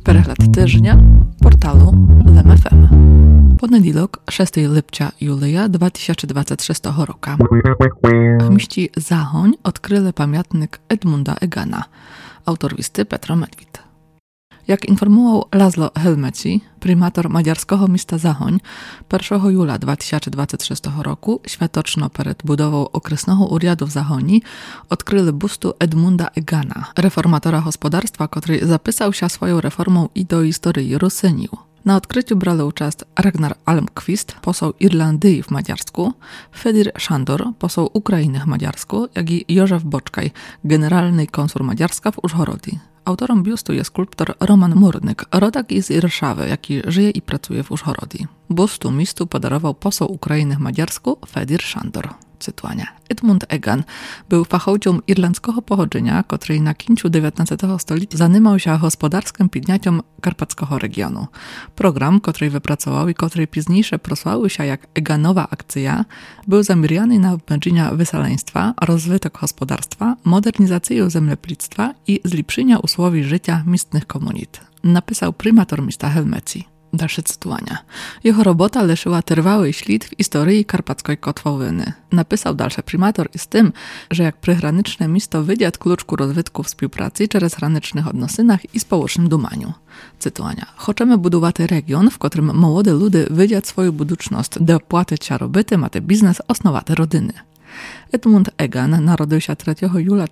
перегляд тижня порталу LMFM. Понеділок, 6 липня Юлія 2026 року. W mieście Zachoń odkryli pamiętnik Edmunda Egana, autoristy Petro Medwid. Jak informował Laszlo Helmeci, prymator maďarskiego miasta Zachoń, 1 jula 2026 roku, światoczno przed budową okresnego urzędu w Zachoni, odkryli bustu Edmunda Egana, reformatora gospodarstwa, który zapisał się swoją reformą i do historii Rusynił. Na odkryciu brali uczest Ragnar Almqvist, poseł Irlandii w Maďarsku, Fedir Sándor, poseł Ukrainy w Maďarsku, jak i Józef Boczkaj, generalny konsul Maďarska w Užhorodzi. Autorem biustu jest skulptor Roman Murnyk, rodak z Irszawy, jaki żyje i pracuje w Užhorodzi. Bustu mistu podarował poseł Ukrainy w Maďarsku Fedir Sándor. Cytowania. Edmund Egan był fachowcem irlandzkiego pochodzenia, który na końcu XIX stulecie zajmował się gospodarskim podnieciem karpackiego regionu. Program, który wypracował i który później prosławił się jak Eganowa akcja, był zamierzony na obmedzenie wysaleństwa, rozwój gospodarstwa, modernizację zemleplictwa i zlepszenia usłowi życia miestnych komunit. Napisał prymator miasta Helmeci. Dalsze cytowania. Jego robota leszyła trwały ślad w historii karpackiej kotwowyny. Napisał dalsze prymator i z tym, że jak przygraniczne miasto wydziad klucz ku rozwitku współpracy przez granicznych odnosynach i społecznym dumaniu. Cytowania. Chcemy budować region, w którym młode ludy wydziad swoją buduczność, do płaty ciarobyty, ma te biznes, osnowaty rodyny. Edmund Egan narodził się 3 jula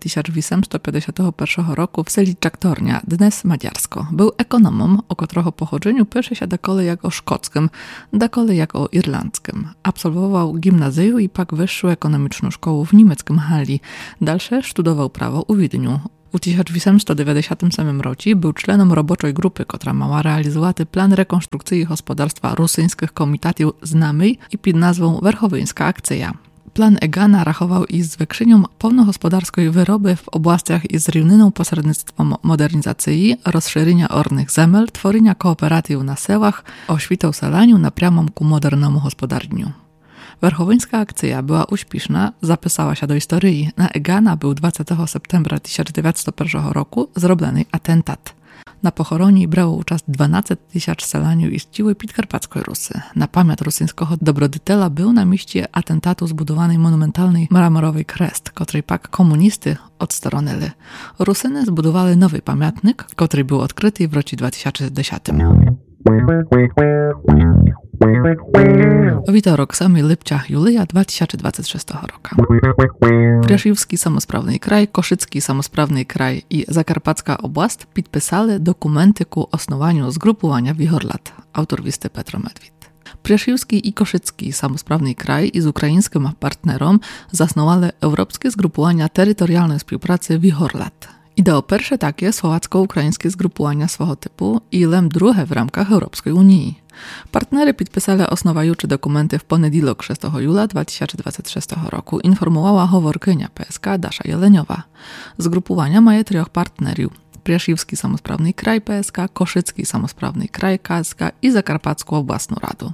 1851 roku w seli Czaktornia, dnes Maďarsko. Był ekonomem, o którego pochodzeniu pisze się dakole jak o szkockim, dakole jak o irlandzkim. Absolwował gimnazjum i pak wyższą ekonomiczną szkołę w niemieckim Halli. Dalsze studował prawo u Wiedniu. W 1897 roku był członem roboczej grupy, która miała realizować plan rekonstrukcji gospodarstwa rosyjskich komitatów znamej i pod nazwą Werchowyńska akcja. Plan Egana rachował i z wykrzynią pełnohospodarskiej wyroby w oblastiach i z równinną posrednictwem modernizacji, rozszerzenia ornych zemel, tworzenia kooperatyw na sełach, oświtą selaniu na priamom ku modernemu gospodarniu. Werchowyńska akcja była uśpieszna, zapisała się do historii. Na Egana był 20 septembra 1901 roku zrobiony atentat. Na pochoronie brało uczest 12 000 selaniów i siły podkarpackiej Rusy. Na pamiąt rosyjskiego dobrodytela był na mieście atentatu zbudowany monumentalny marmorowy krest, który pak komunisty odstronili. Rusyny zbudowali nowy pamiętnik, który był odkryty w roku 2010. Wtorek, 7 lipcia Julia 2026 roku. Przeszywski samosprawny kraj, Koszycki samosprawny kraj i Zakarpacka oblast podpisali dokumenty ku osnowaniu zgrupowania Wichorlat, autoristy Petro Medwid. Przeszywski i Koszycki samosprawny kraj i z ukraińskim partnerom zasnowali Europejskie Zgrupowania Terytorialnej Współpracy Wichorlat. Ideo pierwsze takie słowacko-ukraińskie zgrupowania swego typu i lem drugie w ramkach Europejskiej Unii. Partnery podpisali osnowające dokumenty w poniedziałek 6 jula 2026 roku, informowała hovorkynia PSK Dasza Jeleniowa. Zgrupowania mają 3 partnerów: Przeszywski samosprawny kraj PSK, Koszycki samosprawny kraj KSK i Zakarpacką Oblastną Radę.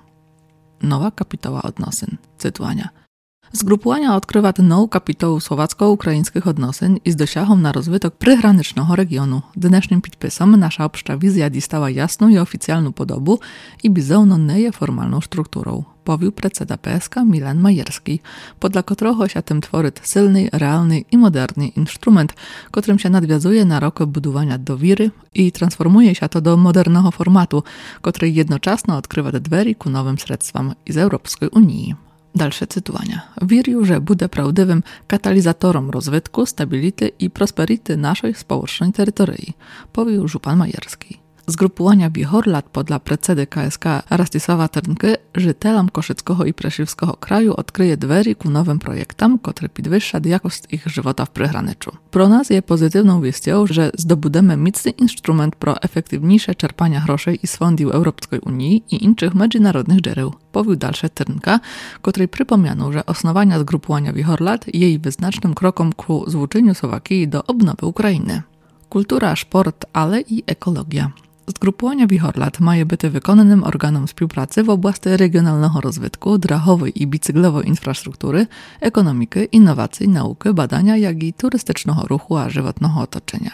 Nowa kapitoła odnosyn. Cytowania. Zgrupowania odkrywa nową kapitułę słowacko-ukraińskich odnosyn i z dosiahą na rozwytok przygranicznego regionu. Dnešnym podpisem nasza obszcza wizja dostała jasną i oficjalną podobu i bizowną nieformalną strukturą, powił predseda PSK Milan Majerski, podla którego się tym tworzy silny, realny i moderny instrument, którym się nadwiązuje na rok budowania dowiry i transformuje się to do modernego formatu, który jednocześnie odkrywa drzwi ku nowym sredstwom z Europejskiej Unii. Dalsze cytowania. Wierzę, że będzie prawdziwym katalizatorem rozwitku, stability i prosperity naszej społecznej terytorii, powił żupan Majerski. Zgrupowania Wichorlat podla predsedy KSK Rastisława Trnky żytelom Koszyckiego i Przeszywskiego kraju odkryje drzwi ku nowym projektom, które podwyższa jakość ich żywota w przygraniczu. Pro nas jest pozytywną wieścią, że zdobudemy mocny instrument pro efektywniejsze czerpania groszy i z fondów Europejskiej Unii i innych międzynarodnych źródeł, powił dalsze Trnka, który przypomniał, że osnowania zgrupowania Wichorlat jest wyznacznym krokiem ku złączeniu Słowakii do odnowy Ukrainy. Kultura, sport, ale i ekologia. Zgrupowania Wichorlat mają być wykonannym organem współpracy w oblasti regionalnego rozwitku, drachowej i bicyklowej infrastruktury, ekonomiki, innowacji, nauki, badania, jak i turystycznego ruchu a żywotnego otoczenia.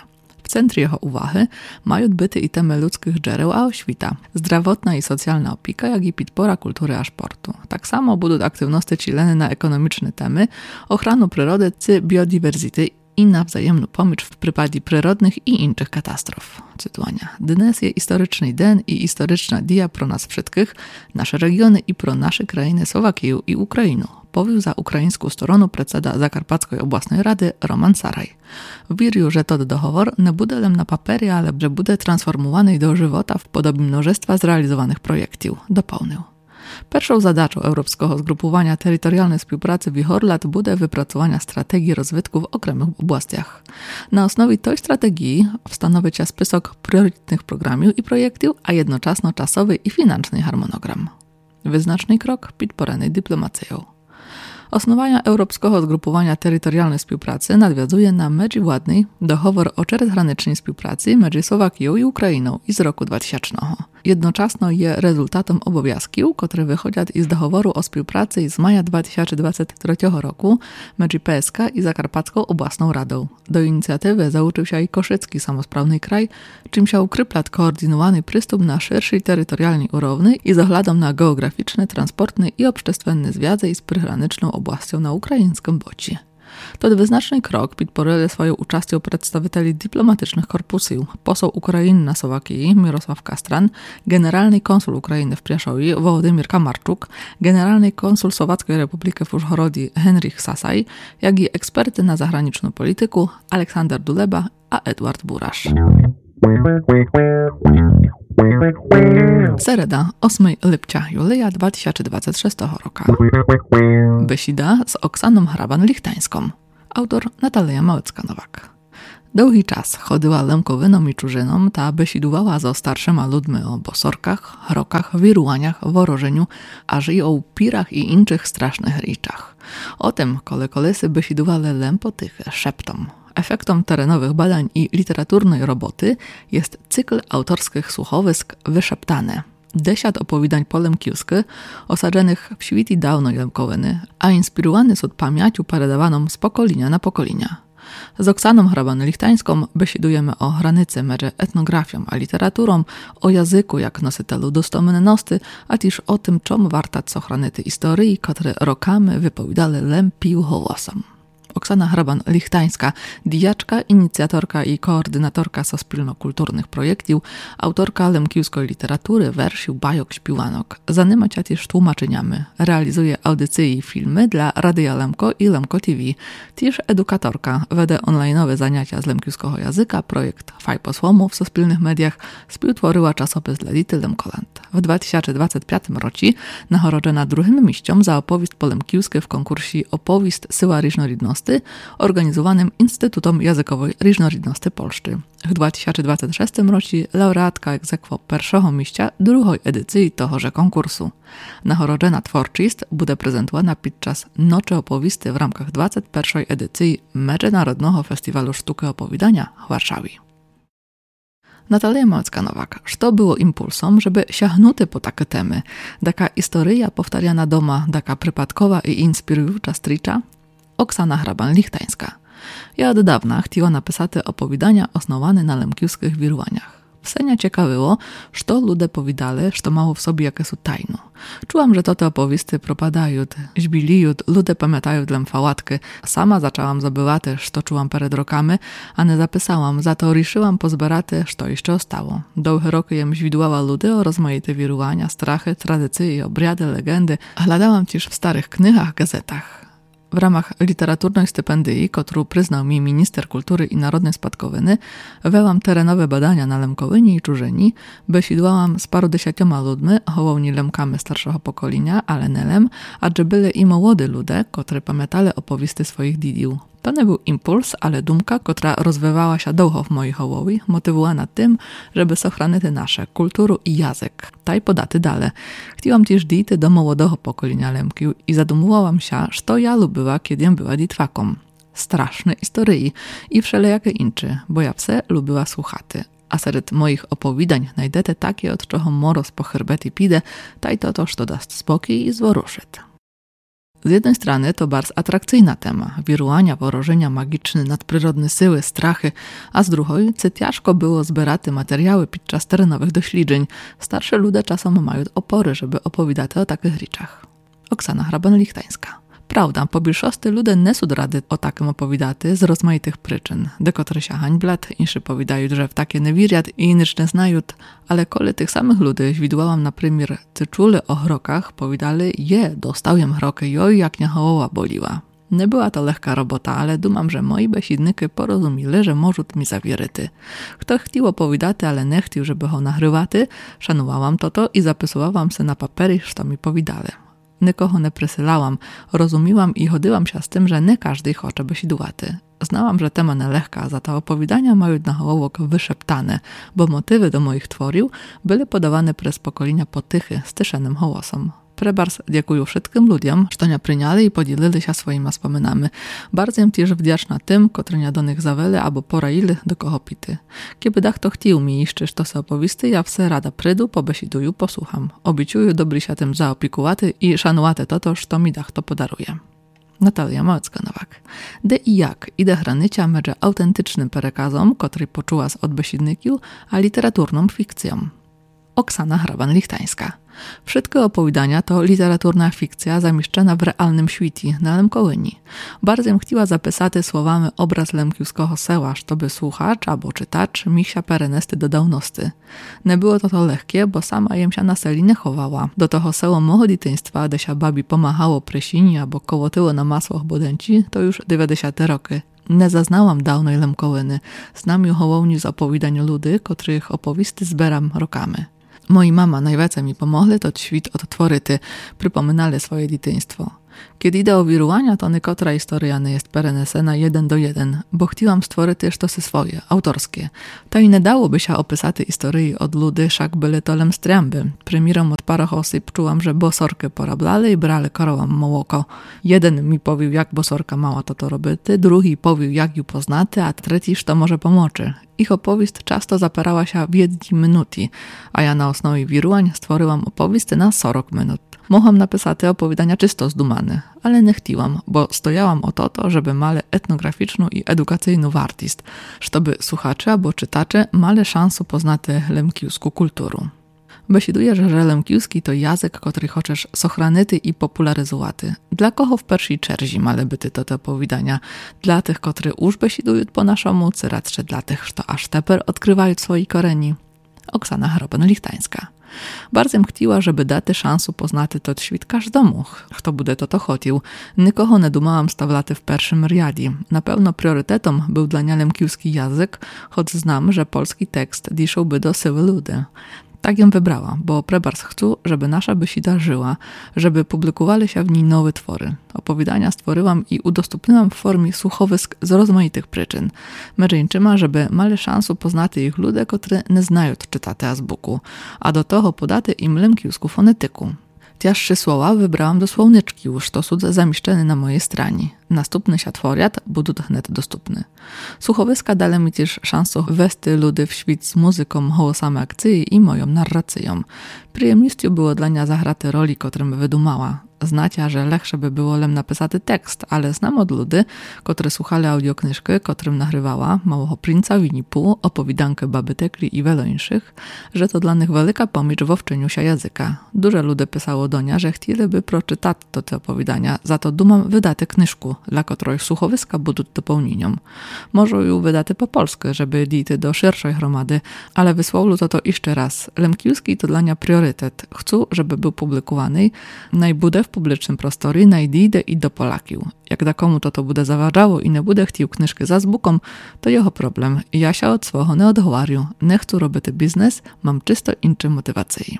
W centrze jeho уваги мають бути і теми людських джерел а освіта, zdravotna i socjalna opieka, jak i podpora kultury a sportu. Tak samo будуть активності члени на економічні теми, охрану природи чи biodiwerzity i na wzajemną pomoc w przypadku przyrodnych i innych katastrof. Cytowania. Dnes je historyczny den i historyczna dia pro nas wszystkich, nasze regiony i pro nasze krainy Słowakiję i Ukrainu. Powił za ukraińską stroną predseda Zakarpackiej Oblastnej Rady Roman Saraj. Wierzył, że to doговор nie będzie lem na papierie, ale że będzie transformowany do żywota w podobnym mnożestwa zrealizowanych projektów. Dopełnił. Pierwszą zadачą Europejskiego Zgrupowania Terytorialnej Współpracy Wichorlat będzie wypracowania strategii rozwitku w okремих областях. Na osnowie tej strategii wstanowić spisok priorytetnych programów i projektów, a jednocześnie czasowy i finansowy harmonogram. Wyznaczny krok podporany dyplomacją. Osnowania Europejskiego Zgrupowania Terytorialnej Współpracy nadwiązuje na międzywładny doговор o czerezgranicznej współpracy między Słowakiją i Ukrainą z roku 2000. Jednocześnie jest rezultatem obowiązków, które wychodzą z dogoworu o współpracy z maja 2023 roku między PSK i Zakarpacką Oblastną Radą. Do inicjatywy załączył się i Koszycki Samosprawny Kraj, czym się ukryplat koordynowany przystup na szerszej terytorialnej urowni i z ohledem na geograficzny, transportny i obszczestwenny związek z przygraniczną obłastią na ukraińskim bocie. To wyznaczny krok podporili swoją uczestą przedstawicieli dyplomatycznych korpusów, poseł Ukrainy na Słowakii Mirosław Kastran, generalny konsul Ukrainy w Priaszowie Wołodymyr Kamarczuk, generalny konsul Słowackiej Republiki w Użhorodzie Henryk Sasaj, jak i eksperty na zagraniczną politykę Aleksander Duleba a Edward Burasz. Sereda, 8 lipca Julia 2026 roku. Besida z Oksaną Hraban-Lichtańską. Autor Natalia Małecka-Nowak. Długi czas chodziła lemkowyną i czurzyną, ta besidowała ze starszyma ludźmi o bosorkach, rokach, wirułaniach, worożeniu, aż i o upirach i innych strasznych ryczach. O tym, kolesy besidowali lempotychy szeptom. Efektem terenowych badań i literaturnej roboty jest cykl autorskich słuchowisk Wyszeptane. 10 opowiadań polemkiuskich osadzonych w świecie dawnej lemkowiny, a inspirowany są od pamięciu peredawaną z pokolenia na pokolenia. Z Oksaną Hraban-Lichtańską besidujemy o granicy między etnografią a literaturą, o języku jak nositelu dostomenności, a też o tym, czym warta co chronić historii, które rokami wypowiadali lempił głosem. Oksana Hraban-Lichtańska, dijaczka, inicjatorka i koordynatorka sospilno-kulturnych projektów, autorka lemkiuskiej literatury, wersiów, bajok, śpiwanok. Zajmuje się też tłumaczeniami. Realizuje audycje i filmy dla Radia Lemko i Lemko TV. Też edukatorka. Wede online'owe zajęcia z lemkiuskiego języka, projekt Faj posłomu w sospilnych mediach, współtworzyła czasopis dla Lity Lemkoland. W 2025 roku nagrodzona drugim miejscem za opowieść polemkiuskie w konkursie Opowieść Syła Różnorodności organizowanym Instytutem Językowej Różnorodności Polski. W 2026 roku laureatka ex aequo pierwszego miejsca drugiej edycji tohoże konkursu. Nagrodzona twórczość będzie prezentowana podczas Nocy Opowieści w ramach 21. edycji Międzynarodowego Festiwalu Sztuki Opowiadania w Warszawie. Natalia Małecka-Nowak, co było impulsem, żeby sięgnuty po takie temy? Taka historia powtarzana doma, taka przypadkowa i inspirująca stricza? Oksana Hraban-Lichtańska. Ja od dawna chciała napisać opowiadania osnowane na lemkiuskich wirułaniach. W senia ciekawiło, co ludzie powiadali, co mało w sobie jakie są tajno. Czułam, że te opowieści propadają, żbiliją, ludzie pamiętają lemfałatki. Sama zaczęłam zabywać, co czułam przed rokami, a nie zapisałam, za to riszyłam pozbierać, co jeszcze ostało. Długie roky jem źwidłała ludy o rozmaite wirułania, strachy, tradycje, obrady, legendy. Hladałam też w starych knygach, gazetach. W ramach literatury stypendii, którą przyznał mi minister kultury i narodnej spadkowiny, wełam terenowe badania na Lemkowyni i Czurzyni, besidłałam z parudziesięcioma ludźmi, hołowni lemkami starszego pokolenia, ale nie lem, a że byli i młody ludzie, którzy pamiętali opowieści swoich didiów. To nie był impuls, ale dumka, która rozwywała się długo w mojej hołowi, motywowana tym, żeby ochronić nasze kulturę i język. Taj podaty dalej. Chciałam też dійти do młodego pokolenia lemkiów i zadumowałam się, co ja lubiła, kiedy była ditwaką. Straszne historii i wszelakie inne, bo ja wse lubiła słuchaty. A wśród moich opowiadań znajdziecie takie, od czego moroz po herbety pide, taj to, co da spokój i zworuszyć. Z jednej strony to bardzo atrakcyjna tema, wiruania, worożenia magiczne, nadprzyrodne siły, strachy, a z drugiej ciężko było zbierać materiały podczas terenowych doświadczeń. Starsze ludzie czasem mają opory, żeby opowiadać o takich rzeczach. Oksana Hraban-Lichtańska. Prawda, po bільшості ludzie nie są rady o takim opowiadaty z rozmaitych przyczyn. Dekotre się hańblat, inszy powiadają, że w takie nie wierzą i innych nie znają, ale kole tych samych ludzi widziałam na przykład tyczule o chrokach, powiadali, dostałem chrokę, joj, jak mnie hołowa boliła. Nie była to lekka robota, ale dumam, że moi besidniki porozumili, że możą mi zawieryty. Kto chciał opowiadać, ale nie chciał, żeby go nagrywaty, szanowałam to i zapisywałam se na papery, co mi powiadali. Nikogo nie prysylałam, rozumiłam i chodziłam się z tym, że nie każdy chce besidłaty. Znałam, że tema nelehka, za to opowiadania mają na hołowok wyszeptane, bo motywy do moich tworił były podawane przez pokolenia potychy z tyszenym hołosom. Prebars dziękuję wszystkim ludziom, że nie przyjęli i podzielili się swoimi wspominami. Bardzo im też wdzięczna tym, którzy nie do nich zaweli albo poraili do kogo pity. Kiedy dach to chciał mi jeszcze to se opowisty, ja wse rada przyjdę, pobesiduję, posłucham. Obiecuję dobry się tym zaopiekuwaty i szanuwaty to, że mi dach to podaruje. Natalia Małecka-Nowak. De i jak idę granicia między autentycznym przekazom, który poczuła od besidników, a literaturną fikcją. Oksana Hraban-Lichtańska. Wszystkie opowiadania to literaturna fikcja zamieszczona w realnym świecie na Lemkołyni. Bardzo chciała zapisać słowami obraz lemkiewskiego sela, żeby słuchacz albo czytacz mógł się perenesty do dawności. Nie było to lekkie, bo sama jem się na seli nie chowała. Do toho selo mojego dzieciństwa, gdzie się babi pomachało prysinie albo kołotyło na masłach bodenci, to już 90 roky. Nie zaznałam dawnej Lemkołyny. Znam ją hołowni z opowiadań ludzi, których opowisty zbieram rokami. Moi mama najwięcej mi pomogli, to świt odtworyty, przypominali swoje dzieciństwo. Kiedy idę o wiruwania, to niekotra historia nie jest perenesena 1 do 1, bo chciałam stworzyć też to swoje, autorskie. To i nie dałoby się opisać historii od ludzi, wszak były to lemstręby. Premierom od parę osób czułam, że bosorkę porablali i brali korowam mołoko. Jeden mi powił, jak bosorka mała to robity, drugi powił, jak ją poznaty, a trzeci, że to może pomocy. Ich opowieść często zapierała się w 1 minuty, a ja na osnowie wirułań stworzyłam opowieść na 40 minut. Mogłam napisać opowiadania czysto zdumane, ale nie chciałam, bo stojałam o to, żeby mali etnograficzną i edukacyjną wartość, żeby słuchacze albo czytacze mali szansę poznać lemkiewską kulturę. Besiduję, że lemkiewski to język, który chcesz sochranyty i popularyzowaty. Dla kogo w pierwszej czerzi male byty to te opowiadania? Dla tych, którzy już besidują po naszemu, czy raczej dla tych, kto aż teper odkrywają swoje koreni? Oksana Hraban-Lichtańska. Bardzo chciała, żeby dać szansę poznać to świat każdemu, kto bude to chodził. Nikogo nie dumałam stawiać w pierwszym riadzie. Na pewno priorytetem był dla mnie lemkiewski język, choć znam, że polski tekst diszałby do siły ludzi. Tak ją wybrała, bo prebars chcą, żeby nasza besida żyła, żeby publikowali się w niej nowe twory. Opowiadania stworzyłam i udostępniłam w formie słuchowisk z rozmaitych przyczyn. Mężczyzna, żeby mali szansę poznać ich ludzie, którzy nie znają czytać azbuku, a do toho podać im lemkiewską fonetyku. Cięższe słowa wybrałam do słowniczki, już to są zamieszczone na mojej stronie. Następny siatworiat będą net dostępny. Słuchowiska dali mi też szansę wejść ludzi w świat z muzyką, głosami akcji i moją narracją. Przyjemnością było dla mnie zagrać roli, którym wydumała. Znacie, że lepsze by było lem napisać tekst, ale znam od ludzi, którzy słuchali audioknyżki, którym nagrywała Małego Princa, Winnie-Pooh, opowiadankę Baby Tekli i wiele innych, że to dla nich wielka pomocz w owczeniu się języka. Dużo ludzi pisało do niej, że chcieliby przeczytać te opowiadania, za to dumam wydać knyżku, dla której słuchowiska będą dopełnieniem. Może ją wydać po polsku, żeby dійти do szerszej gromady, ale wysłowlu to jeszcze raz. Lemkiewski to dla mnie priorytet. Chcę, żeby był publikowany, najbudę w publicznym prostorie, najdійде i do Polaków. Jak da komu to bude zaważało i nie bude chciał knyżki za zbuką, to jego problem. Ja się od swojego nie odchwariu. Nie chcę robić biznes, mam czysto inne motywacje.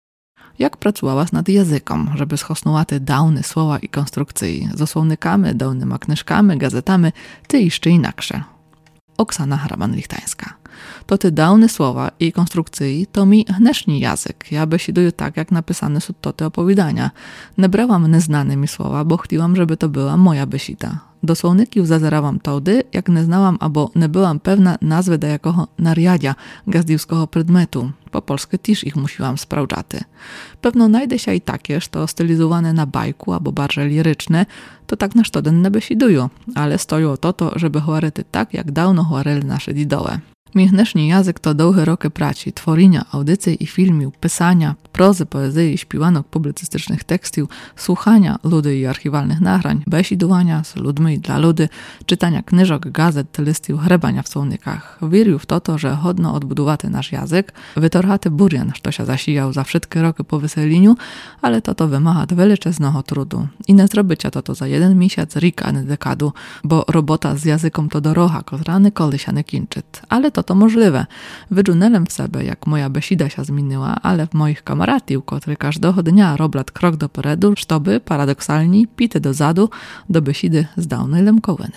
Jak pracowałaś nad językiem, żeby schosnąć dawne słowa i konstrukcje, z słownikami, dawnymi knyżkami, gazetami, ty jeszcze inaksze? Oksana Hraban-Lichtańska. To te dawne słowa i konstrukcje to mi hneszny język. Ja besiduję tak, jak napisane są te opowiadania. Nie brałam nieznane mi słowa, bo chciałam, żeby to była moja besida. До словників зазирав тоді, як не знала або не була певна назви деякого нарядя газдівського предмету. Po polsku też ich musiałam sprawdzać. Pewno znajdzie się i takie, że stylizowane na bajku albo bardziej liryczne, to tak na sztoden nie besidują, ale stoją o to, żeby chwarety tak, jak dawno chwareli nasze didowe. Międzynarodowy język to długie roki pracy, tworzenia audycji i filmów, pisania, prozy, poezji, śpiewanek publicystycznych tekstów, słuchania ludzi i archiwalnych nagrań, besidowania z ludźmi i dla ludzi, czytania książek, gazet, listów, hrebania w słownikach. Wierzył w to, że hodno odbudować nasz język, wytorhaty burjan, co się zasijał za wszystkie roki po wyseleniu, ale to wymaga wielczeznego trudu. I nie zrobicie to za jeden miesiąc, rok, a nie dekadu, bo robota z językiem to doroga, która nikoли się nie kończy. Ale to możliwe. Wydżunelem w sobie, jak moja besida się zmieniła, ale w moich kamaratiów, którzy każdego dnia robią krok do przodu, żeby, paradoksalnie, pity do zadu, do besidy z dawnej lemkowyny.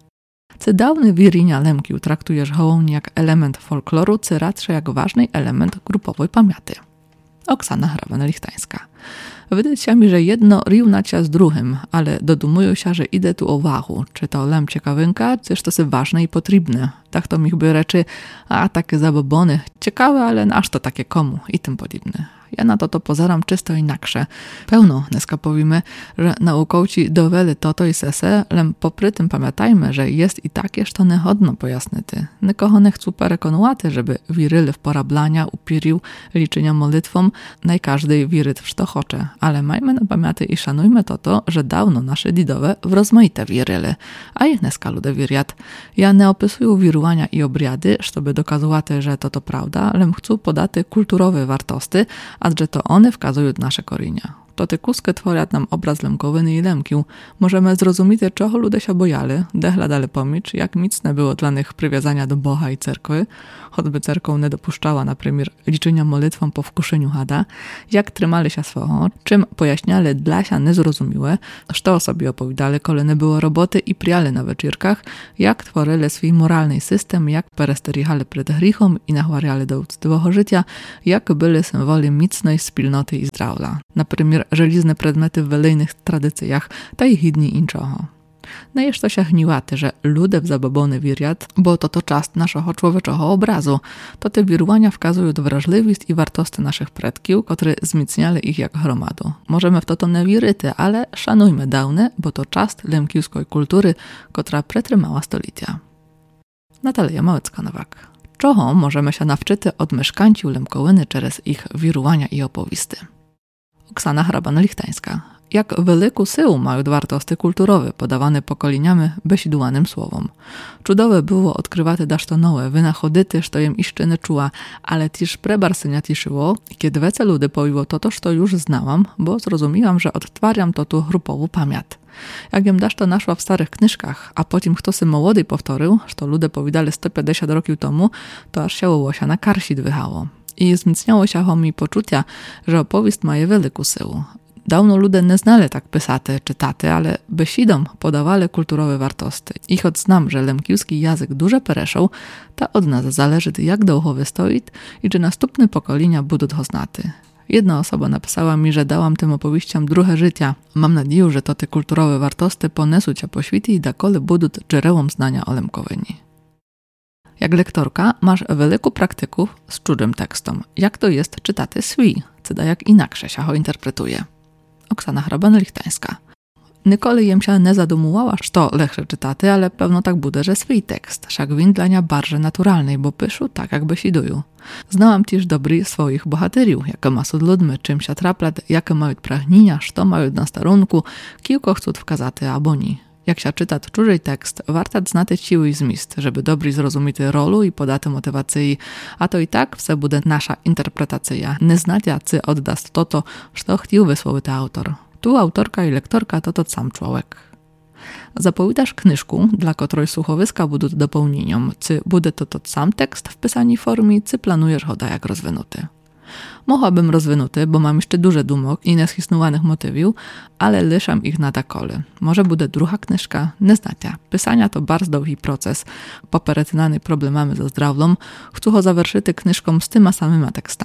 Czy dawny wirinia lemkił traktujesz hołownie jak element folkloru, czy raczej jak ważny element grupowej pamięci? Oksana Hraban-Lichtańska. Wydaje się mi, że jedno równacie z drugim, ale dodumuję się, że idę tu o wahu, czy to lem ciekawynka, czyż to jest ważne i potrzebne. Tak to mi by reczy, a takie zabobony, ciekawe, ale aż to takie komu i tym podobne. Ja na to pozaram czysto inaksze. Pełno, dneska powiemy, że naukowcy doweli to i sese, lem popry tym pamiętajmy, że jest i takie, że to niehodno pojasnyty. Nikogo nie chcą perekonułaty, żeby wiryli w porablania, upirił, liczenia modlitwom, najkażdej wiryt w sztochocze. Ale majmy na pamięty i szanujmy to, że dawno nasze didowe w rozmaite wiryli, a ich dneska ludzie wiriat. Ja nie opisuję wirowania i obriady, żeby dokazywać, że to prawda, lem chcą podaty kulturowe wartości, a że to one wskazują nasze korzenie. To te kusky tworzą nam obraz lemkowyny i lemkił. Możemy zrozumieć, czego ludzie się bojali, dehladali pomicz, jak mocne było dla nich przywiązania do Boha i cerkwy, choćby cerkow nie dopuszczała na przykład liczenia modlitwom po wkuszeniu hada, jak trzymali się swego, czym pojaśniali dla się niezrozumiałe, co o sobie opowiadali, kole nie było roboty i priali na wieczyrkach, jak tworzyli swój moralny system, jak peresterihali przed grzechem i nachwariali do uczciwego życia, jak byli symboli mocnej wspólnoty i zdrowia. Na przykład żelizne przedmioty w wielejnych tradycjach, ta ich inni inczego. No jeszcze się chniłaty, że ludzie w zabobony wiriat, bo to czas naszego człowieczego obrazu. To te wirowania wskazują wrażliwość i wartości naszych predków, które wzmacniali ich jak gromadu. Możemy w to nie wiryty, ale szanujmy dawne, bo to czas lemkiwskiej kultury, która przetrzymała stolecia. Natalia Małecka-Nowak. Czego możemy się nawczyć od mieszkańców Lemkołyny przez ich wirowania i opowieści? Oksana Hraban-Lichtańska. Jak wielką siłę mają wartości kulturowe podawane pokoleniami besidułanym słowom. Czudowe było odkrywać daszto nowe, wynachodyty, što jem iszczyny czuła, ale też prebarsynia tiszyło, kiedy wece ludy powiło to, co już znałam, bo zrozumiałam, że odtwarzam to tu grupową pamięć. Jak jem daszto naszła w starych knyżkach, a potem kto się młody powtórzył, że ludy powiadali 150 roków temu, to aż się łosia na karsi dwychało. I wzmacniało się mi poczucia, że opowieść ma wielką siłę. Dawno ludzie nie znali tak pisaty, czytaty, ale besidom podawali kulturowe wartości. I choć znam, że lemkiwski język dużo pereszał, to od nas zależy, jak długo wystoi i czy następne pokolenia będą go znaty. Jedna osoba napisała mi, że dałam tym opowieściom drugie życie. Mam nadzieję, że to te kulturowe wartości ponesą cię po świecie i dakole będą źródłem znania o Lemkowyni. Jak lektorka masz wielką praktykę z cudzym tekstem. Jak to jest czytaty swój, czy da jak inaksze się go interpretuje. Oksana Hraban-Lichtańska. Nikoli jem się nie zadumowała, że lepsze czytaty, ale pewno tak bude, że swój tekst, wszak win dla nia bardziej naturalnej, bo pyszą tak, jakby sidują. Znałam też dobry swoich bohaterów, jakie ma z ludźmi, czym się traplat, jakie mają pragnienia, co mają na starunku, kilko chcą wskazać albo nie. Jak się czyta czuży tekst, warto znać siły i zmysł, żeby dobrze zrozumieć rolę i podaty motywacji, a to i tak wse bude nasza interpretacja. Nie znacie, czy oddaсть to, co chciał wysłowić autor. Tu autorka i lektorka to sam człowiek. Zapowiadasz knyżku, dla której słuchowiska będą dopełnieniem, czy bude to sam tekst w pisanej formie, czy planujesz go jak rozwinuty. Mogłabym rozwinuty, bo mam jeszcze duże dumok i nieschisnowanych motywów, ale liszam ich na dakole. Może bude druga knyżka, nie znacie. Pisania to bardzo długi proces, poperetynany problemami ze zdrowiem, chcę go zawerszyć knyżką z tyma samymi tekstami.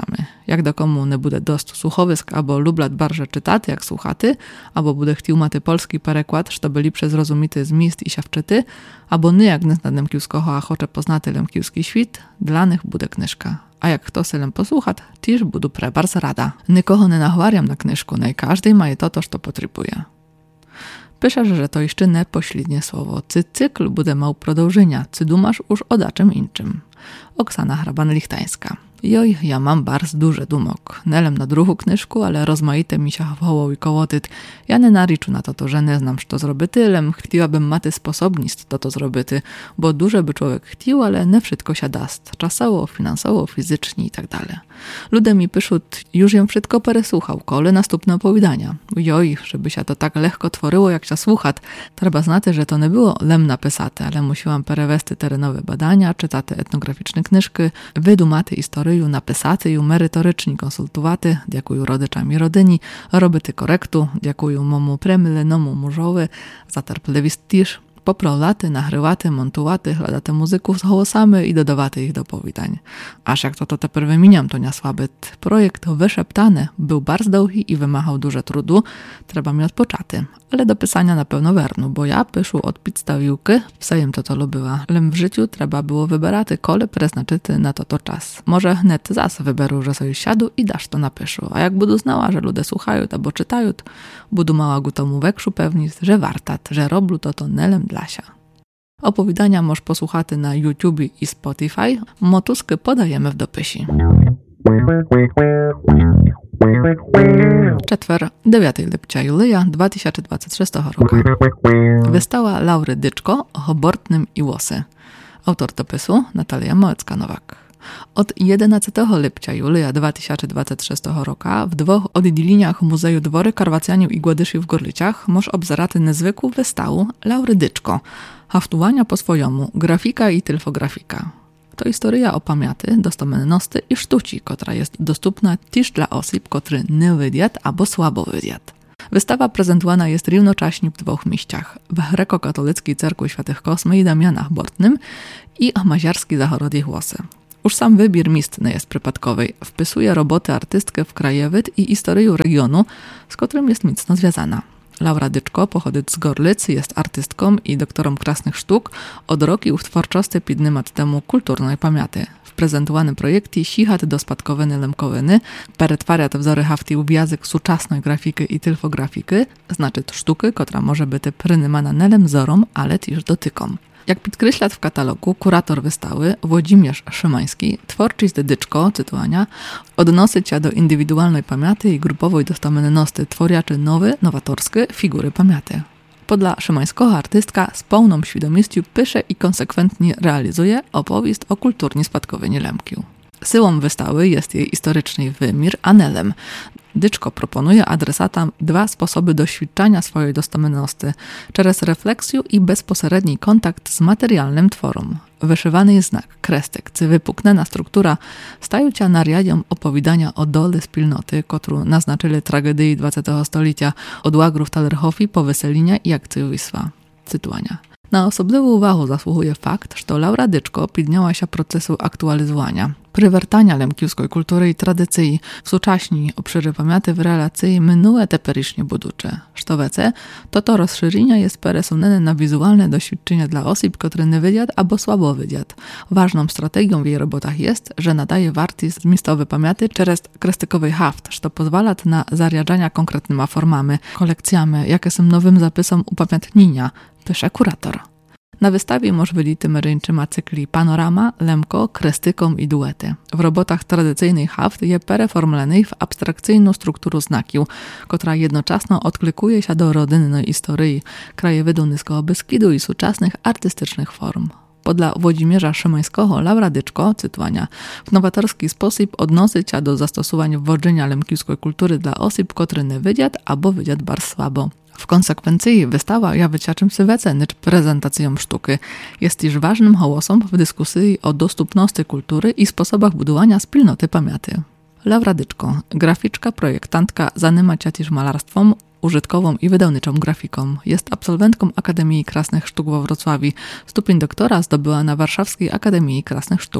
Jak do komu ne bude dost słuchowisk, albo lublat barże czytaty, jak słuchaty, albo bude chtił maty polski perekład, što byli przez rozumity zmist i siawczyty, albo ny jak nie zna lemkiuskoho, a chocze poznaty lemkiuski świt, dla nich bude knyżka. A jak kto se lem posłuchat, tiż budu prebars rada. Nikoho nie nachwariam na knyżku, nej każdy ma je to, što potrzebuje. Pisze, że to jeszcze nie pośrednie słowo. Cykl bude mał prodążenia, dumasz już o daczym inczym. Oksana Hraban-Lichtańska. Joj, ja mam bardzo duży dumok. Nelem na druhu knyżku, ale rozmaite mi się wołał i kołotyt. Ja nie nariczu na to, że nie znam, co zrobity, lem chciałabym maty sposobnist to zrobity, bo duże by człowiek chciał, ale nie wszystko się dast. Czasowo, finansowo, fizycznie i tak dalej. Ludzie mi piszą, już ją wszystko peresłuchał, kole następne opowiadania. Joj, żeby się to tak lekko tworzyło, jak się słuchat. Trzeba znać, że to nie było lem napisate, ale musiałam perewesty terenowe badania, czytaty etnograficzne knyżki, wydumaty historii, napisaty i merytoryczni konsultowaty, dziękuję rodyczami rodyni, robyty korektu, dziękuję momu premilenomu murzowy, zaterplewist tisz, poprolaty, nagrywaty, montowaty, hladate muzyków z głosami i dodawaty ich do powidań. Aż jak to teper wymieniam, to nie słaby. Projekt wyszeptany był bardzo długi i wymagał dużo trudu, trzeba mi odpoczaty, ale do pisania na pewno wernu, bo ja pyszę od podstawiłki, wsajem to lubiła, lem w życiu trzeba było wyberaty kole preznaczyty na to czas. Może net zas wyberu, że sobie siadu i dasz to napiszę, a jak budu znała, że ludzie słuchają albo czytają, budu mała gutomu wekszu pewni, że wartat, że roblu to nelem dlasia. Opowiadania możesz posłuchać na YouTube i Spotify, motusky podajemy w dopisie. Czetwer, 9 lipca Julia 2026 roku. Wystała Laury Dyczko o Hobortnym i Łosy. Autor dopisu Natalia Małecka-Nowak. Od 11 lipca Julia 2026 roku w dwóch oddzieleniach Muzeju Dwory Karwacjaniów i Gładyszy w Gorlicach możesz obzerać niezwykłą wystawę Laury Dyczko, haftowania po swojemu, grafika i tylfografika. To historia o pamięty, dostomenności i sztuci, która jest dostępna też dla osób, które nie widzą albo słabo widzą. Wystawa prezentowana jest równocześnie w dwóch miejscach: w Grekokatolickiej Cerkwi Świętych Kosmy i Damianach Bortnym i w Maziarskiej Zachorodich Łosy. Już sam wybór miejsc nie jest przypadkowy. Wpisuje roboty artystkę w krajowyd i historię regionu, z którym jest mocno związana. Laura Dyczko pochodzi z Gorlic, jest artystką i doktorą krasnych sztuk. Od roku w twórczości podniemat temu kulturnej pamięty. W prezentowanym projekcie sihat do spadkowiny lemkowiny, pretwarja te wzory hafti w język współczesnej grafiki i tylfografiki, znaczy sztuki, która może być prynymana nelem wzorom, ale też dotykom. Jak podkreśla w katalogu kurator wystawy Włodzimierz Szymański, twórczość Dyczko, cytowania, odnosi się do indywidualnej pamięty i grupowej dostomenności, tworzący nowe, nowatorskie figury pamięty. Podla Szymańskiego artystka z pełną świadomością pisze i konsekwentnie realizuje opowieść o kulturnie spadkowinie Lemkiu. Syłą wystawy jest jej historyczny wymiar, a nelem. Dyczko proponuje adresatom dwa sposoby doświadczania swojej dostomenności, przez refleksję i bezpośredni kontakt z materialnym tworem. Wyszywany znak, krestek, czy wypuknena struktura stają się nariadą opowiadania o dole wspólnoty, którą naznaczyli tragedii XX stulecia od łagrów Talerhofi po weselinia i akcjowisła. Cytowania. Na osobliwą uwagę zasługuje fakt, że Laura Dyczko podjęła się procesu aktualizowania, przywracania lemkiuskiej kultury i tradycji w współcześni obszary pamięty w relacji minłe teperycznie buducze. Sztowece, to rozszerzenie jest przesunęte na wizualne doświadczenia dla osób, które nie widzą albo słabo widzą. Ważną strategią w jej robotach jest, że nadaje wartość zmistowe pamięty przez krestykowy haft, co pozwala na zariadzanie konkretnymi formami, kolekcjami, jakie są nowym zapisom upamiętnienia, pisze kurator. Na wystawie możesz widzieć ręczyma cykli Panorama, Lemko, Krestykom i Duety. W robotach tradycyjnej haft je preformleny w abstrakcyjną strukturę znaków, która jednocześnie odklikuje się do rodzinnej historii krajowydu Niskiego Beskidu i współczesnych artystycznych form. Podla Włodzimierza Szymańskiego Laura Dyczko, cytowania, w nowatorski sposób odnosi się do zastosowania wwodzenia lemkiuskiej kultury dla osób, które nie widzą albo widzą bardzo słabo. W konsekwencji wystawa jawi się czymś więcej niż prezentacją sztuki. Jest też ważnym głosem w dyskusji o dostępności kultury i sposobach budowania wspólnoty pamięty. Laura Dyczko, graficzka, projektantka, zajmuje się też malarstwem, użytkową i wydawniczą grafiką. Jest absolwentką Akademii Krasnych Sztuk we Wrocławiu. Stopień doktora zdobyła na Warszawskiej Akademii Krasnych Sztuk.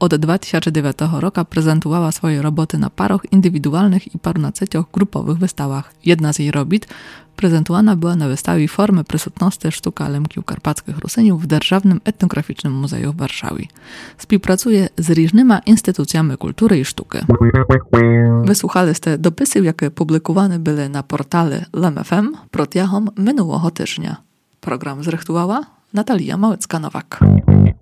od 2009 roku prezentowała swoje roboty na paroch indywidualnych i 15 grupowych wystawach. Jedna z jej robit prezentowana była na wystawie Formy prysutności sztuka Lemkiów Karpackich Rusyniów w Державnym Etnograficznym Muzeum w Warszawie. Współpracuje z różnymi instytucjami kultury i sztuki. Wysłuchaliście dopisy, jakie publikowane były na portale LMFM протягом минулого тижня. Program zrechtowała Natalia Małecka-Nowak.